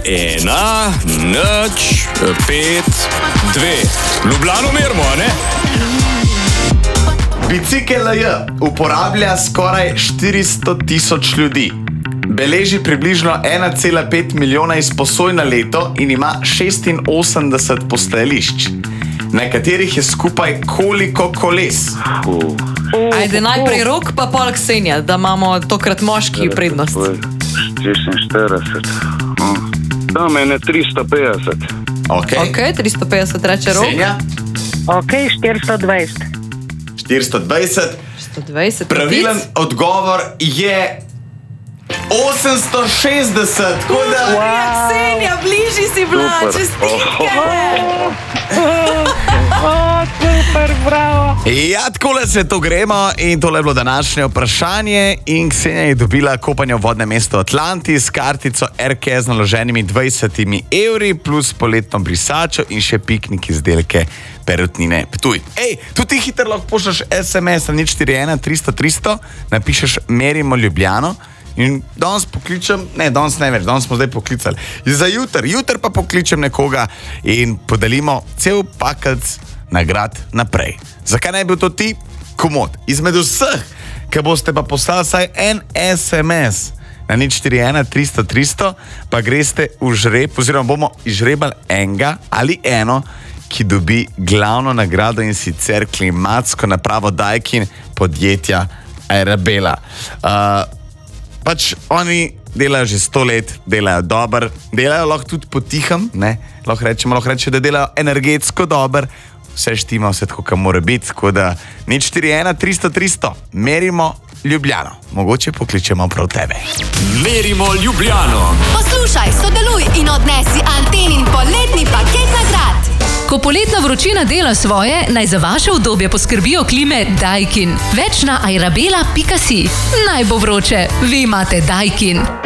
1, 0, 5, 2. Ljubljano merimo, a ne? Bicikel LJ uporablja skoraj 400 000 ljudi. Beleži približno 1,5 milijona izposoj na leto in ima 86 postajališč. Na katerih je skupaj koliko koles? Ajde, najprej Rok, pa pol Ksenija, da imamo tokrat moški prednost. 46. Tam je 350. Ok, 350 reče Rok. Ksenija? Ok, 420. 420. 120. Pravilen odgovor je 860. Tako da... Ksenija, bližji si bila, čestitke! Super, bravo. Ja, takole se to gremo in tole je bilo današnje vprašanje in Ksenija je dobila kopanje v vodnem mestu Atlantis, kartico RK z naloženimi 20 evri plus poletno brisačo in še piknik izdelke Perutnine Ptuj. Tudi ti hitro lahko pošljaš SMS na 041 300 300, napišeš merimo Ljubljano in danes pokličem, ne, danes ne več, danes smo zdaj poklicali. Za jutri pa pokličem nekoga in podelimo cel pakelc nagrad naprej. Zakaj ne bi bil to ti? Komod. Izmed vseh, ki boste pa poslali vsaj en SMS na 041 300 300, pa greste v žreb, oziroma bomo izžrebali enega ali eno, ki dobi glavno nagrado in sicer klimatsko napravo Daikin podjetja Arabela. Pač oni delajo že 100 let, delajo dobro, delajo lahko tudi potihem, ne? Lahko rečemo, da delajo energetsko dobro, vse štima, vse tako, kam mora biti, tako da 041 300 300, merimo Ljubljano. Mogoče pokličemo prav tebe. Merimo Ljubljano. Poslušaj, sodeluj in odnesi Antenin poletni paket nagrad. Ko poletna vročina dela svoje, naj za vaše udobje poskrbijo klime Daikin. Več na arabela.si. Naj bo vroče, vi imate Daikin.